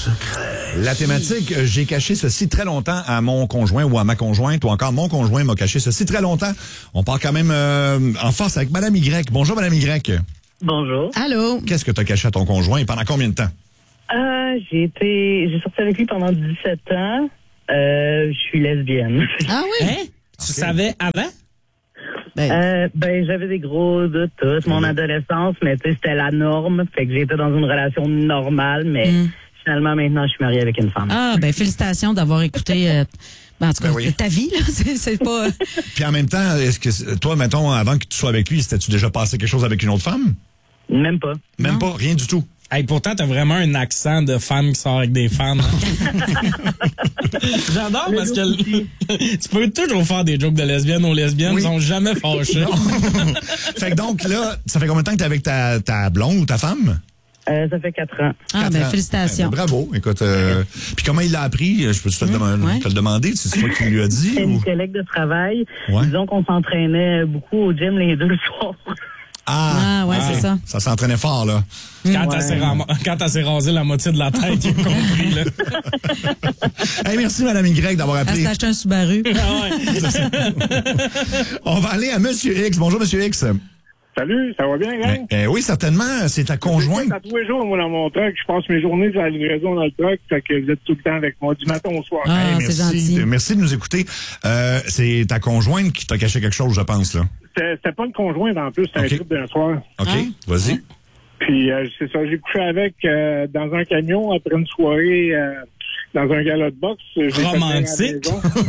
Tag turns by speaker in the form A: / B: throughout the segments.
A: secret.
B: La thématique, j'ai caché ceci très longtemps à mon conjoint ou à ma conjointe, ou encore mon conjoint m'a caché ceci très longtemps. On part quand même en force avec Madame Y. Bonjour, Madame Y.
C: Bonjour.
D: Allô?
B: Qu'est-ce que tu as caché à ton conjoint et pendant combien de temps?
C: J'ai sorti avec lui pendant 17 ans. Je suis lesbienne.
D: Ah oui?
E: Hein? Tu savais avant?
C: J'avais des gros doutes toute mon adolescence, mais tu sais, c'était la norme. Fait que j'étais dans une relation normale, mais finalement, maintenant, je suis mariée avec une femme.
D: Ah, félicitations d'avoir écouté, en tout cas, ta vie, là. C'est pas.
B: Puis en même temps, est-ce que toi, mettons, avant que tu sois avec lui, c'était-tu déjà passé quelque chose avec une autre femme?
C: Même pas.
B: Même pas? Rien du tout?
E: Hey, pourtant, t'as vraiment un accent de femme qui sort avec des femmes. J'adore parce que tu peux toujours faire des jokes de lesbiennes aux lesbiennes, ils sont jamais fâchées.
B: Fait que donc, là, ça fait combien de temps que t'es avec ta blonde ou ta femme?
C: Ça fait 4 ans.
D: Ah, félicitations.
B: Bravo. Écoute, puis comment il l'a appris? Je peux te le demander? C'est toi qui lui as dit?
C: C'est
B: ou?
C: une collègue de travail.
B: Ouais.
C: Disons qu'on s'entraînait beaucoup au gym les 2 soirs.
D: C'est ça.
B: Ça s'entraînait fort, là.
E: Quand elle s'est rasé la moitié de la tête, j'ai compris, là.
B: Hey, merci, Madame Y, d'avoir appelé.
D: Elle s'est acheté un Subaru.
B: On va aller à Monsieur X. Bonjour, Monsieur X.
F: Salut, ça va bien, gang?
B: Oui, certainement. C'est ta conjointe.
F: À tous les jours, moi, dans mon truck, je passe mes journées à la livraison dans le truck, fait que vous êtes tout le temps avec moi, du matin au soir.
D: Ah, c'est gentil.
B: Merci de nous écouter. C'est ta conjointe qui t'a caché quelque chose, je pense, là.
F: C'était pas une conjointe, en plus, c'était un trip d'un soir.
B: OK, vas-y.
F: Puis, c'est ça, j'ai couché avec dans un camion après une soirée dans un gala de boxe.
E: Romantique.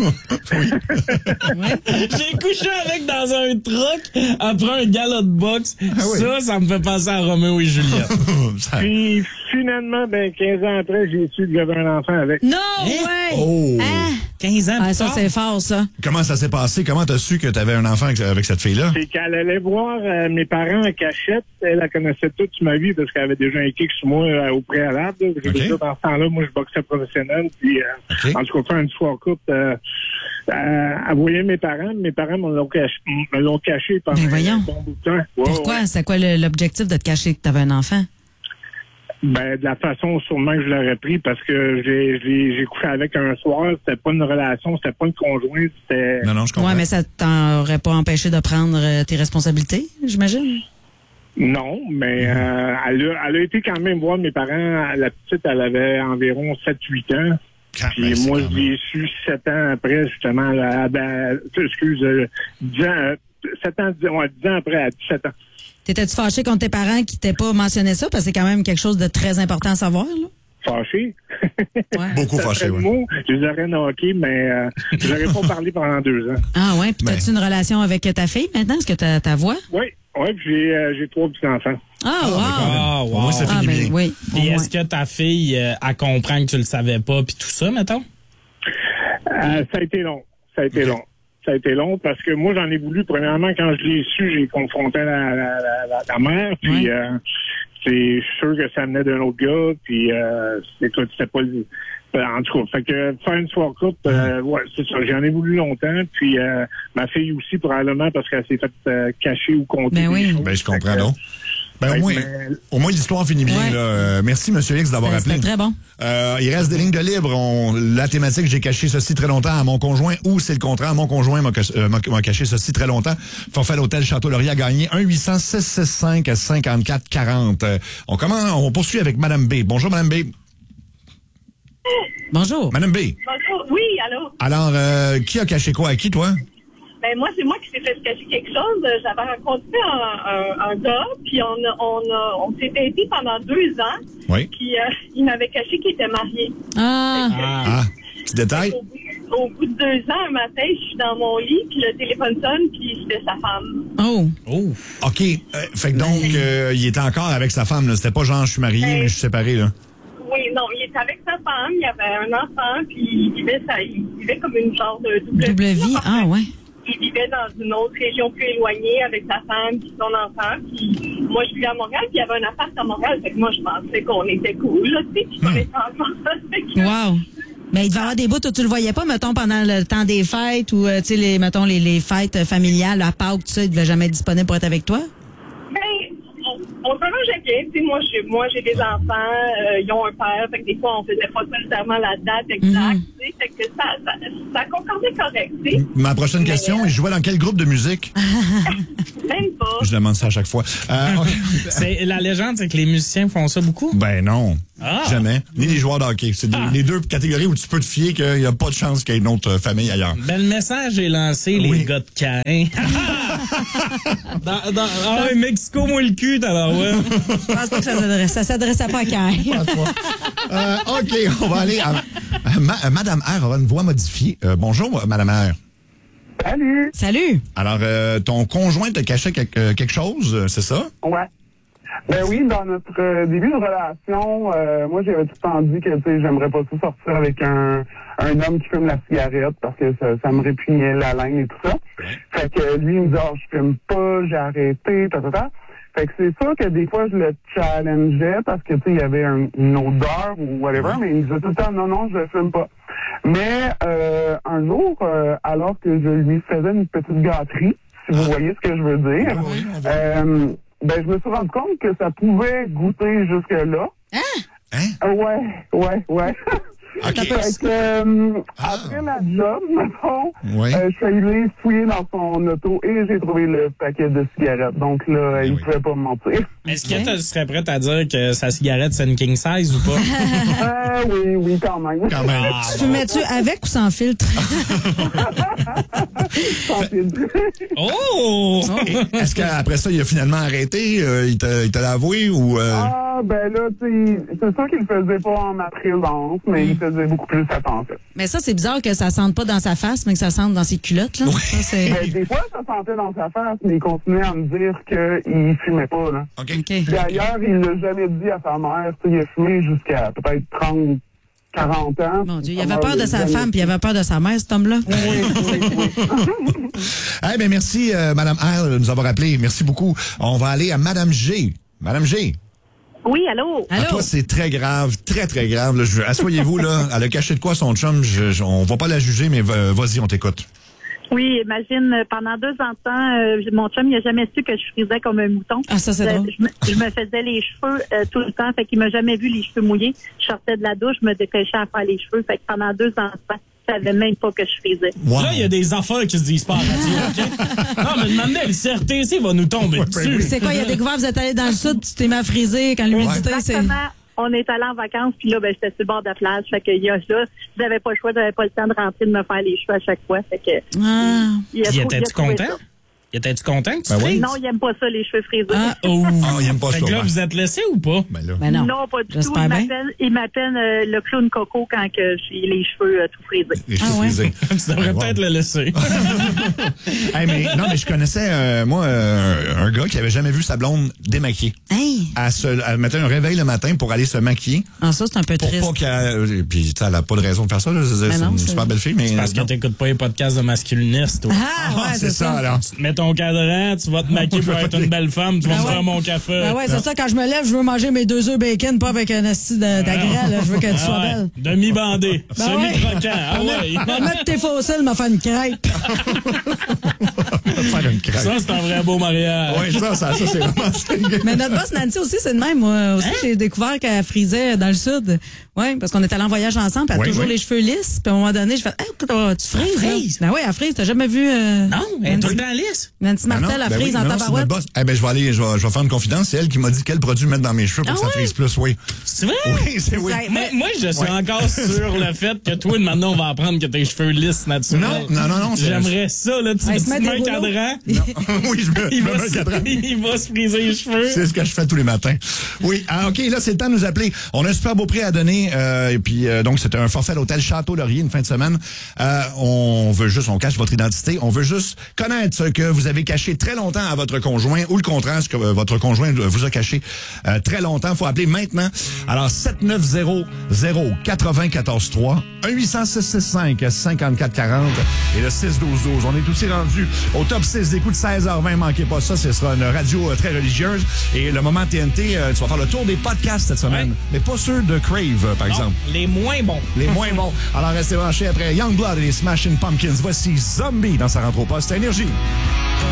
E: J'ai couché avec dans un truck après un gala de boxe. Ça me fait penser à Roméo et Juliette.
F: Puis finalement, 15 ans après, j'ai su que j'avais un enfant avec.
D: Non, ouais!
B: Oh!
E: 15 ans plus
D: ça,
E: tard.
D: c'est fort, ça.
B: Comment ça s'est passé? Comment t'as su que t'avais un enfant avec cette fille-là?
F: C'est qu'elle allait voir mes parents en cachette. Elle connaissait toute ma vie parce qu'elle avait déjà un kick sur moi au préalable. Je veux dire, dans ce temps-là, moi, je boxais professionnel. Puis, en tout cas, faire une soirée coupe, elle voyait mes parents. Mes parents me l'ont caché pendant un bon bout de temps.
D: Pourquoi? C'est quoi l'objectif de te cacher que t'avais un enfant?
F: De la façon sûrement que je l'aurais pris parce que j'ai couché avec un soir, c'était pas une relation, c'était pas une conjointe, c'était...
B: Non, je comprends.
D: Ouais, mais ça t'aurait pas empêché de prendre tes responsabilités, j'imagine?
F: Non, mais elle a été quand même voir mes parents. La petite, elle avait environ 7-8 ans. Puis moi, je l'ai su 7 ans après, justement, 10 ans après, à 17 ans.
D: T'étais-tu fâché contre tes parents qui t'aient pas mentionné ça? Parce que c'est quand même quelque chose de très important à savoir, là.
F: Fâché?
D: Ouais.
B: Beaucoup fâché, oui.
F: Je les aurais knockés, mais je n'aurais pas parlé pendant 2 ans.
D: Ah ouais, puis t'as-tu une relation avec ta fille maintenant? Est-ce que ta voix?
F: Oui, puis j'ai 3 petits-enfants.
D: Ah, wow!
B: Au moins, ça finit bien.
D: Oui.
E: Et est-ce que ta fille, elle comprend que tu le savais pas, puis tout ça, mettons?
F: Ça a été long. Ça a été long parce que moi, j'en ai voulu. Premièrement, quand je l'ai su, j'ai confronté la mère. Puis, c'est sûr que ça venait d'un autre gars. Puis, écoute, c'était pas le... En tout cas, fait que faire une soirée courte, c'est ça. J'en ai voulu longtemps. Puis, ma fille aussi, probablement, parce qu'elle s'est faite cacher ou compter.
B: Je comprends, donc. Au moins, l'histoire finit bien.
D: Ouais.
B: Là. Merci, M. X, d'avoir appelé.
D: C'était très bon.
B: Il reste des lignes de libre. La thématique, j'ai caché ceci très longtemps à mon conjoint, ou c'est le contraire, mon conjoint m'a caché ceci très longtemps. Forfait l'hôtel Château-Laurier a gagné 1-800-665-5440. On poursuit avec Mme B. Bonjour, Mme B.
D: Bonjour.
B: Mme B.
G: Bonjour. Oui, allô?
B: Alors, qui a caché quoi à qui, toi?
G: Moi, c'est moi qui s'est fait cacher quelque chose. J'avais rencontré un gars, puis on s'était aidés pendant 2 ans.
B: Oui.
G: Puis il m'avait caché qu'il était marié.
B: Petit détail.
G: Au bout de 2 ans, un matin, je suis dans mon lit, puis le téléphone sonne, puis c'était sa femme.
D: Oh.
B: OK. Fait que donc, il était encore avec sa femme, là. C'était pas genre, je suis marié, mais je suis séparé, là.
G: Oui, non, il était avec sa femme, il avait un enfant, puis il vivait comme une genre de
D: double vie. Ah, ouais.
G: Il vivait dans une autre région plus éloignée avec sa femme et son enfant. Puis moi, je vivais à Montréal, puis il y avait un appart à Montréal. Fait que moi, je pensais qu'on était cool, là, tu sais, puis qu'on était ensemble.
D: Wow! Mais il devait y avoir des bouts où tu le voyais pas, mettons, pendant le temps des fêtes ou, tu sais, les fêtes familiales, à Pâques, tout ça, il devait jamais être disponible pour être avec toi?
G: On s'arrangeait bien. bien. Tu sais, moi, j'ai des enfants, ils ont un père, fait que des fois, on faisait pas nécessairement la date exacte, tu sais, fait que ça concordait correct, tu sais.
B: Ma prochaine question, il jouait dans quel groupe de musique?
G: Même pas.
B: Je demande ça à chaque fois.
E: C'est, la légende, c'est que les musiciens font ça beaucoup?
B: Ben non.
E: Ah.
B: Jamais. Ni les joueurs de hockey. C'est les deux catégories où tu peux te fier qu'il n'y a pas de chance qu'il y ait une autre famille ailleurs.
E: Ben, le message est lancé, les gars de Cain. Mexico, moi le cul, alors ouais.
D: Je pense pas que ça s'adressait pas à Cain.
B: OK, on va aller à Madame R aura une voix modifiée. Bonjour, Madame R.
A: Salut!
D: Salut!
B: Alors, ton conjoint te cachait quelque chose, c'est ça?
A: Ouais. Ben oui, dans notre début de relation, moi j'avais tout le temps dit que tu sais, j'aimerais pas ça sortir avec un homme qui fume la cigarette parce que ça me répugnait la laine et tout ça. Fait que lui il me dit je fume pas, j'ai arrêté, Fait que c'est sûr que des fois je le challengeais parce que tu sais il y avait une odeur ou whatever, mais il me disait tout le temps non, je fume pas. Mais un jour, alors que je lui faisais une petite gâterie, si vous voyez ce que je veux dire, ben je me suis rendu compte que ça pouvait goûter jusque-là.
B: Hein?
A: Ouais.
B: OK.
A: Fait que, après la job, mettons, je suis allé fouiller dans son auto et j'ai trouvé le paquet de cigarettes. Donc là, il pouvait pas me mentir.
E: Est-ce que tu serais prête à dire que sa cigarette, c'est une king size ou pas?
A: Oui, quand même.
B: Quand même.
D: Tu fumais-tu avec ou sans filtre?
A: Sans filtre.
E: Oh!
B: Est-ce qu'après ça, il a finalement arrêté? Il te l'a avoué ou...
A: Ben là, tu sais, c'est sûr qu'il le faisait pas en ma présence, mais il faisait beaucoup plus attention.
D: Mais ça, c'est bizarre que ça sente pas dans sa face, mais que ça sente dans ses culottes, là.
B: Oui.
D: Ça, c'est...
A: Ben, des fois, ça sentait dans sa face, mais il continuait à me dire qu'il fumait pas, là.
B: OK.
A: D'ailleurs, il l'a jamais dit à sa mère. Tu sais, il a fumé jusqu'à peut-être 30, 40 ans.
D: Mon Dieu, il avait peur de sa femme, puis il avait peur de sa mère, cet homme-là.
A: Oui.
B: Eh bien, merci, Madame R, de nous avoir appelé. Merci beaucoup. On va aller à Madame G. Madame G.
G: Oui, allô?
B: À toi, c'est très grave, très, très grave. Là, asseyez-vous, là. Elle a caché de quoi son chum? On va pas la juger, mais vas-y, on t'écoute.
G: Oui, imagine, pendant 2 ans de temps, mon chum, il a jamais su que je frisais comme un mouton.
D: Ah, ça, c'est drôle.
G: Je me faisais les cheveux tout le temps, fait qu'il m'a jamais vu les cheveux mouillés. Je sortais de la douche, je me dépêchais à faire les cheveux, fait que pendant 2 ans de temps, je savais même pas que je frisais.
B: Wow.
E: Là, il y a des affaires qui se disent pas à la radio, OK? Non, mais demandez, le CRTC va nous tomber dessus.
D: C'est quoi, il a découvert, vous êtes allé dans le sud, puis tu t'es mis à friser quand l'humidité, c'est...
G: Exactement. On est allé en vacances, puis là, ben, j'étais sur le bord de la plage. Fait que, là, j'avais pas le choix, j'avais pas le temps de rentrer, de me faire les cheveux à chaque fois. Fait que.
E: Puis étais-tu content? Étais-tu content que tu frises?
G: Non, il aime pas ça, les cheveux frisés.
B: Il aime pas ça.
E: Fait que là, vous êtes laissé ou pas?
D: Ben non.
G: Non, pas du tout. Il m'appelle le clown Coco quand que j'ai les cheveux tout frisés.
B: Les cheveux frisés.
E: Tu devrais peut-être le laisser.
B: Mais je connaissais, moi, un gars qui avait jamais vu sa blonde démaquillée.
D: Hey!
B: Elle mettait un réveil le matin pour aller se maquiller.
D: Ah, ça, c'est un peu triste.
B: Pour pas qu'elle... Puis, elle a pas de raison de faire ça. Là. C'est une super belle fille, mais...
E: C'est parce que t'écoutes pas les podcasts de masculinistes, toi.
D: Ah, ouais,
B: c'est ça, alors.
E: Tu te mets ton cadran, tu vas te maquiller pour être une belle femme, tu vas me faire mon café.
D: Ben ouais, c'est ça, quand je me lève, je veux manger mes 2 œufs bacon, pas avec un asti d'agréal, je veux que tu sois belle.
E: Demi-bandé, semi-croquant, ah ouais.
D: Va mettre tes fossiles, m'a fait une crêpe.
B: Faire une crêpe.
E: Ça, c'est un vrai beau mariage.
B: Oui, ça, c'est vraiment...
D: Mais notre boss Nancy aussi, c'est de même. Moi aussi, j'ai découvert qu'elle frisait dans le sud. Oui, parce qu'on est allé en voyage ensemble, puis elle a toujours les cheveux lisses. Puis à un moment donné, je fais, hey, tu frises? Elle frise? Ben oui, elle frise. T'as jamais vu...
E: Non, elle est tout le temps lisse.
D: Nancy Martel, elle frise en tabarouette.
B: Eh ben, je vais faire une confidence. C'est elle qui m'a dit quel produit mettre dans mes cheveux pour que ça frise plus, oui.
E: C'est vrai?
B: Oui, c'est oui.
E: Moi, je suis encore sur le fait que toi, maintenant, on va apprendre que tes cheveux lisses naturels.
B: Non.
E: J'aimerais ça, là. Tu mets un cadran.
B: Oui, je me mets un cadran.
E: Il va se friser les cheveux.
B: C'est ce que je fais tous les matins. Oui. OK, là, c'est le temps de nous appeler. On a un super beau prix à donner. Et puis, donc, c'était un forfait à l'hôtel Château-Laurier une fin de semaine. On cache votre identité. On veut juste connaître ce que vous avez caché très longtemps à votre conjoint ou le contraire, ce que votre conjoint vous a caché très longtemps. Faut appeler maintenant. Alors, 790-094-3, 1-800-665-5440 et le 6-12-12. On est aussi rendu au top 6 des coups de 16h20. Manquez pas ça. Ce sera une radio très religieuse. Et le moment TNT, tu vas faire le tour des podcasts cette semaine. Mais pas ceux de Crave, par exemple.
E: Les moins bons.
B: Les moins bons. Alors, restez branchés après Youngblood et les Smashing Pumpkins. Voici Zombie dans sa rentre au poste à Énergie.